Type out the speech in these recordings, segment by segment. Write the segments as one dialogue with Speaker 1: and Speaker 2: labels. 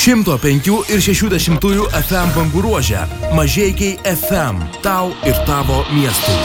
Speaker 1: 105,6 FM bangų ruože. Mažeikiai FM. Tau ir tavo miestui.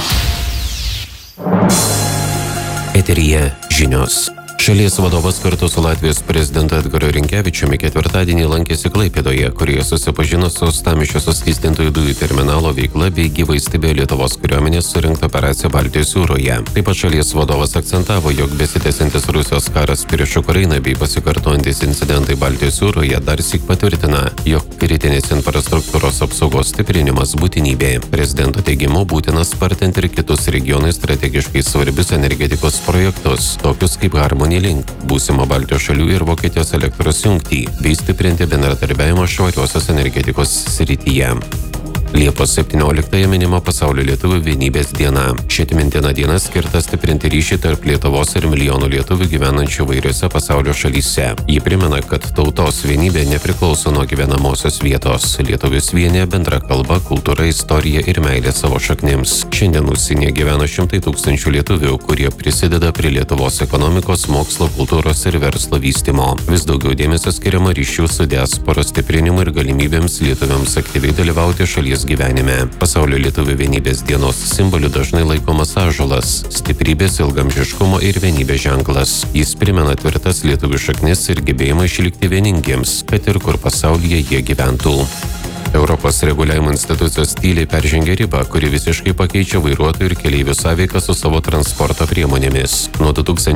Speaker 2: Eteryje žinios. Šalies vadovas kartu su Latvijos prezidentu Edgaru Rinkevičiumi ketvirtadienį lankėsi Klaipėdoje, kurioje susipažino su Uostamiesčio suskystintųjų dujų terminalo veikla bei gyvai stebėjo Lietuvos kariuomenės surengtą operaciją Baltijos jūroje. Taip pat šalies vadovas akcentavo, jog besitęsiantis Rusijos karas prieš Ukrainą bei pasikartojantis incidentai Baltijos jūroje darsyk patvirtina, jog kritinės infrastruktūros apsaugos stiprinimas būtinybė. Prezidento teigimu būtina spartinti ir kitus regionai strategiškai svarbius energetikos projektus, tokius kaip Harmonija Link, būsimo Baltijos šalių ir Vokietijos elektros jungtį, bei stiprinti bendradarbiavimą švariosios energetikos srityje. Liepos 17-ąją minima Pasaulio lietuvių vienybės diena. Ši atmintina diena skirta stiprinti ryšį tarp Lietuvos ir milijonų lietuvių gyvenančių įvairiose pasaulio šalyse. Ji primena, kad tautos vienybė nepriklauso nuo gyvenamosios vietos. Lietuvius vienija bendra kalba, kultūra, istorija ir meilė savo šaknims. Šiandien užsienyje gyvena šimtai tūkstančių lietuvių, kurie prisideda prie Lietuvos ekonomikos, mokslo, kultūros ir verslo vystymo. Vis daugiau dėmesio skiriama ryšių su diasporos stiprinimui ir galimybėms lietuviams aktyviai dalyvauti šalies gyvenime. Pasaulio lietuvių vienybės dienos simboliu dažnai laikomas ąžuolas, stiprybės, ilgamžiškumo ir vienybės ženklas. Jis primena tvirtas lietuvių šaknis ir gebėjimą išlikti vieningiems, kad ir kur pasaulyje jie gyventų. Europos reguliavimo institucijos tyliai peržengė ribą, kuri visiškai pakeičia vairuotojų ir keleivių sąveiką su savo transporto priemonėmis. Nuo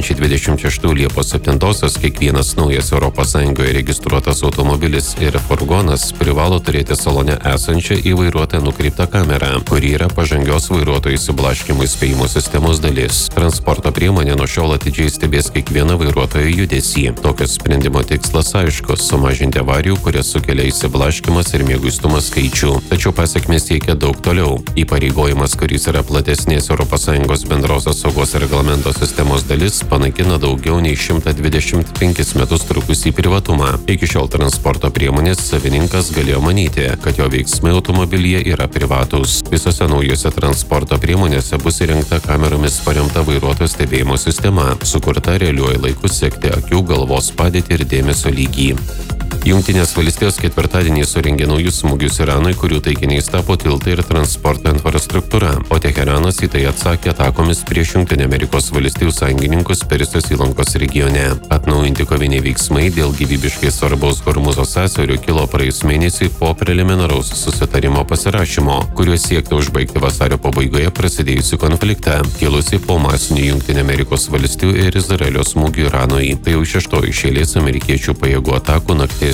Speaker 2: 2026 Liepos 7-osios kiekvienas naujas ES registruotas automobilis ir furgonas privalo turėti salone esančią į vairuotoją nukreiptą kamerą, kuri yra pažangios vairuotojų išsiblaškymų įspėjimo sistemos dalis. Transporto priemonė nuo šiol atidžiai stebės kiekvieną vairuotojo judesį. Tokio sprendimo tikslas aiškus – sumažinti avarijų, kurias sukelia išsiblaškymas ir mieguistumas skaičių. Tačiau pasekmės siekia daug toliau. Įpareigojimas, kuris yra platesnės ES bendrosios saugos reglamento sistemos dalis, panaikina daugiau nei 125 metus trukusį privatumą. Iki šiol transporto priemonės savininkas galėjo manyti, kad jo veiksmai automobilyje yra privatūs. Visose naujose transporto priemonėse bus įrengta kameromis paremta vairuotojo stebėjimo sistema, sukurta realiuoju laiku sekti akių, galvos padėtį ir dėmesio lygį. Jungtinės valstijos ketvirtadienį surengė naujus smūgius Iranui, kurių taikiniais tapo tiltai ir transporto infrastruktūra, o Teheranas į tai atsakė atakomis prieš Jungtinių Amerikos valstijų sąjungininkus Persijos įlankos regione. Atnaujinti koviniai veiksmai dėl gyvybiškai svarbaus Hormuzo sąsiaurio kilo praėjus mėnesį po preliminaraus susitarimo pasirašymo, kuriuo siekta užbaigti vasario pabaigoje prasidėjusi konfliktą, kilusi po masinių Jungtinių Amerikos valstijų ir Izraelio smūgių Iranui. Tai jau 6 iš eilės amerikiečių pajėgų atakų naktis.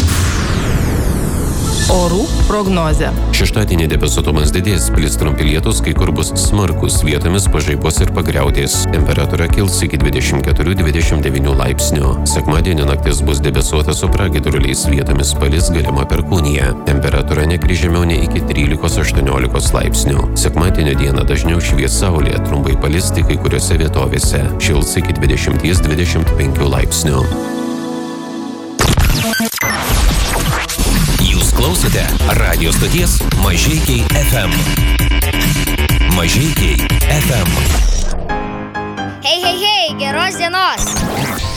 Speaker 3: Orų prognozė.
Speaker 2: Šeštadienį debesuotumas didės, plis trumpi lietūs, kai kur bus smarkus, vietomis pažaibos ir pagriaudės. Temperatūra kils iki 24-29 laipsnių. Sekmadienį naktis bus debesuota su pragiedruliais, vietomis palis, galima perkūnija. Temperatūra nekris žemiau nei iki 13-18 laipsnių. Sekmadienio dieną dažniau švies saulė, trumpai palis tik kai kuriuose vietovėse. Šils iki 20-25 laipsnių.
Speaker 4: Jūs klausote radio stoties Mažeikiai FM. Mažeikiai FM.
Speaker 5: Hei, geros dienos!